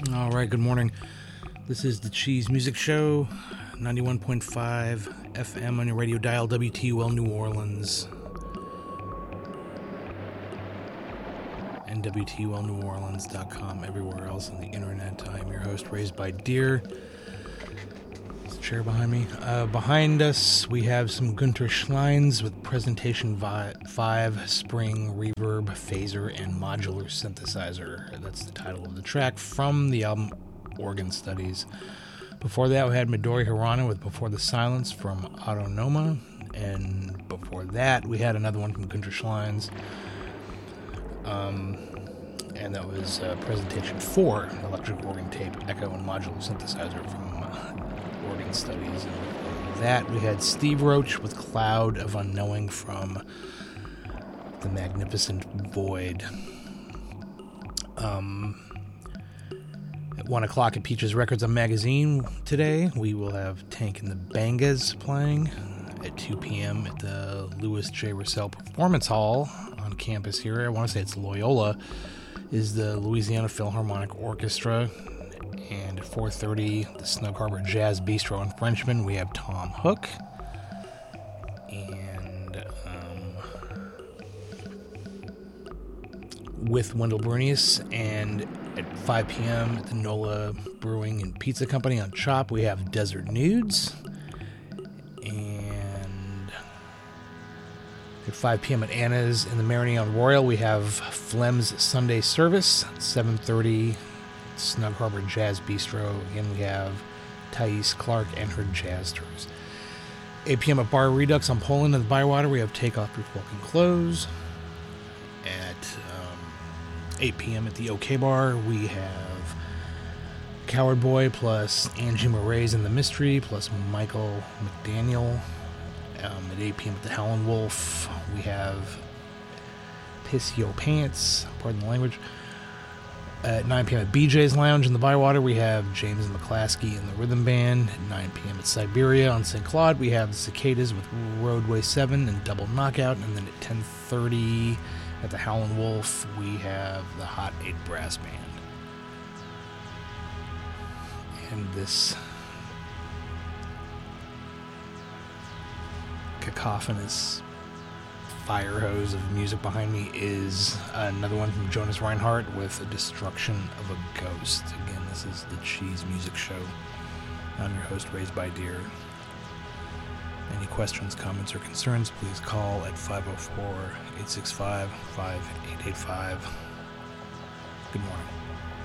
All right, good morning. This is the Cheese Music Show, 91.5 FM on your radio dial, WTUL New Orleans, and WTULNewOrleans.com, everywhere else on the internet. I am your host, Raised by Deer. There's a chair behind me. Behind us, we have some Gunter Schleins with Presentation 5, Spring, Reverb, Phaser, and Modular Synthesizer. That's the title of the track from the album Organ Studies. Before that, we had Midori Hirano with Before the Silence from Autonoma. And before that, we had another one from Gunter Schleins. And that was Presentation 4, Electric Organ Tape, Echo, and Modular Synthesizer from Organ Studies. And before that, we had Steve Roach with Cloud of Unknowing from The Magnificent Void. At 1 o'clock at Peaches Records on Magazine today, we will have Tank and the Bangas playing. At 2 p.m. at the Louis J. Russell Performance Hall on campus here. I want to say it's Loyola, is the Louisiana Philharmonic Orchestra. And at 4:30, the Snug Harbor Jazz Bistro in Frenchman, we have Tom Hook. And with Wendell Brunius. And at 5 p.m. at the NOLA Brewing and Pizza Company on Chop, we have Desert Nudes. And at 5 p.m. at Anna's in the Marigny Royal, we have Flem's Sunday Service. At 7:30, Snug Harbor Jazz Bistro. Again, we have Thais Clark and her Jazz Tours. 8 p.m. at Bar Redux on Poland and the Bywater, we have Take Off Your Cloak and Clothes. At 8 p.m. at the OK Bar, we have Coward Boy plus Angie Moraes and the Mystery plus Michael McDaniel. At 8 p.m. at the Howlin' Wolf, we have Piss Yo Pants, pardon the language. At 9 p.m. at BJ's Lounge in the Bywater, we have James McClaskey and the Rhythm Band. At 9 p.m. at Siberia on St. Claude, we have the Cicadas with Roadway 7 and Double Knockout. And then at 10:30 at the Howlin' Wolf, we have the Hot 8 Brass Band. And this cacophonous fire hose of music behind me is another one from Jonas Reinhardt with A Destruction of a Ghost. Again, this is the Cheese Music Show. I'm your host, Raised by Deer. Any questions, comments, or concerns, please call at 504-865-5885. Good morning.